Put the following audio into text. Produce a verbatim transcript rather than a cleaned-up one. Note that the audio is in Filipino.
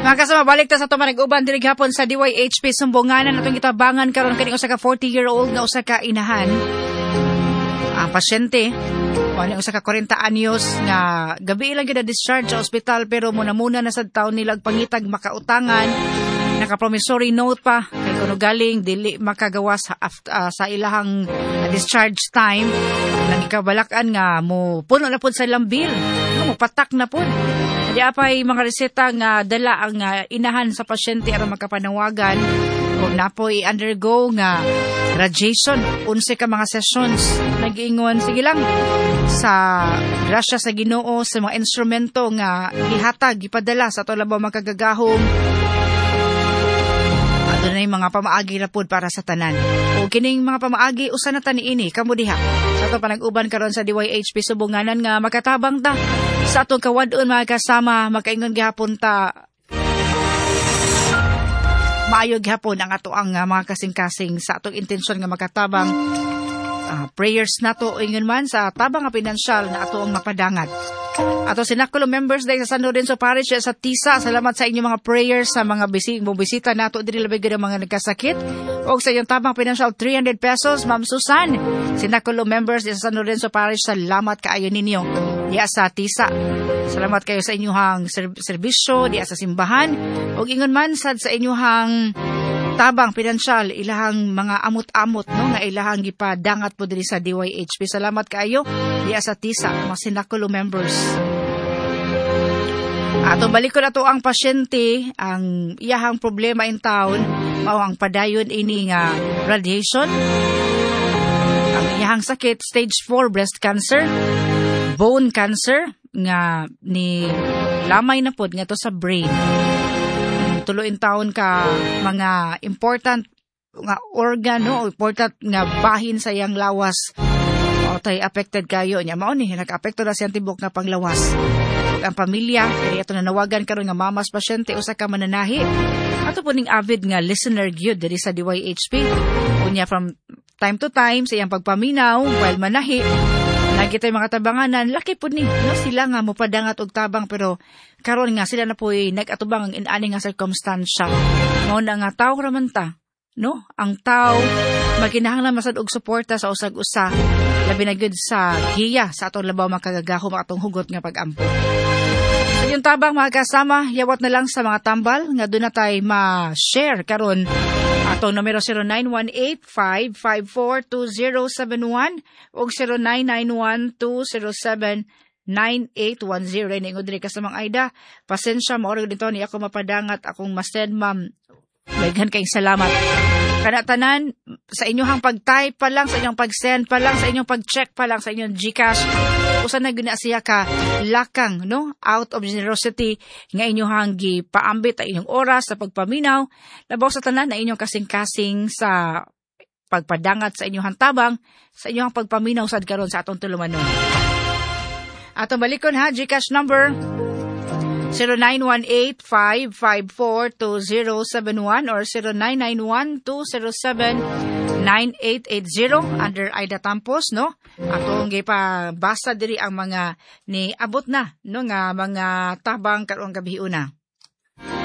Mga kasama, balik ta sa ito manag-uban diri gihapon sa D Y H P Sumbonganan atong gitabangan karon kani usa ka forty-year-old nga usa ka inahan. Ang pasyente, wala usa ka forty anyos nga gabi lang gyud discharge sa ospital pero muna-muna na sad taon nila pangitag makautangan. Naka-promissory note pa kay kuno galing dili makagawas after, uh, sa ilahang uh, discharge time. Nagikabalakan nga mo puno na pud sa lambil, no, mo patak na pud. Di apay mga reseta nga dala ang uh, inahan sa pasyente aron makapanawagan o napoy undergo nga radiation unse ka mga sessions. Nag-iingon sige lang sa grasya sa Ginoo sa mga instrumento nga gihatag gipadala sa ato labaw makagagahom. Ato na yung mga pamaagi na pud para sa tanan. O kining mga pamaagi usa na tani ini kamo diha sa ato panag-uban karon sa D Y H P Sumbonganan nga makatabang ta sa atong kawad-on mga kasama. Makaingon gihapon ta maayo gihapon ang ato ang uh, mga kasing-kasing sa atong intensyon nga makatabang uh, prayers nato ingon man sa tabang nga pinansyal na ato ang mapadangat. Ato sinakulo members dahil sa San Lorenzo Parish sa Tisa, salamat sa inyong mga prayers sa mga bisi, bisita nato diri labay gyud mga nagkasakit o sa inyong tabang pinansyal three hundred pesos Ma'am Susan. Sinakulo members sa San Lorenzo Parish, salamat kaayo ninyo diya sa Tisa. Salamat kayo sa inyong ser- serbisyo diya sa simbahan o ingon man sad sa inyong tabang pinansyal ilahang mga amot-amot no nga ilahang gipadangat po diri sa D Y H P. Salamat kaayo diya sa Tisa mga sinakulo members. Atong balikon ato ang pasyente ang iyahang problema in town mao ang padayon ini nga radiation. Ang iyahang sakit stage four breast cancer, bone cancer nga ni lamay na pod nga to sa brain. Tuloy taon ka mga important nga organ no important nga bahin sa iyang lawas o tay affected kayo nya mao ni nag-apekto na siyang tibok nga panglawas. Ang pamilya kaya ito nanawagan karon nga mamas pasyente usa ka mananahi ato po ning avid nga listener gyud diri sa D Y H P unya from time to time sa iyang pagpaminaw while manahi. Nagitay mga tabanganan, laki po ni, no, sila nga mopadangat og tabang pero karon nga sila na po'y nag-atubang ang inani nga circumstansya. Mao na nga tao raman ta, no? Ang tao maginahanglan masad og suporta sa usag-usa, labi na gyud sa giya sa atong labaw makagagahom atong hugot nga pag-ampo. Sa yung tabang mga kasama, yawat na lang sa mga tambal nga doon na tayo ma-share karon. Atong numero zero nine one eight, five five four, two zero seven one o zero nine nine one, two zero seven, nine eight one zero. Iningod rin ka sa mga Aida. Pasensya, maorag dito ni ako mapadangat akong masted, ma'am. Baghan kayong salamat. Kanatanan, sa inyong pag-type pa lang, sa inyong pag-send pa lang, sa inyong pag-check pa lang, sa inyong Gcash, usa na gina siya ka lakang, no? Out of generosity, nga inyong gipaambit ang inyong oras sa pagpaminaw, labaw sa tanan na inyong kasing-kasing sa pagpadangat sa inyong tabang, sa inyong pagpaminaw sad karon sa atong tulumanon. Atong balikon ha, Gcash number zero nine one eight, five five four, two zero seven one or zero nine nine one, two zero seven, nine eight eight zero under Aida Tampos, no? Atong gipabasa diri ang mga ni abot na no nga mga tabang karong gabi una.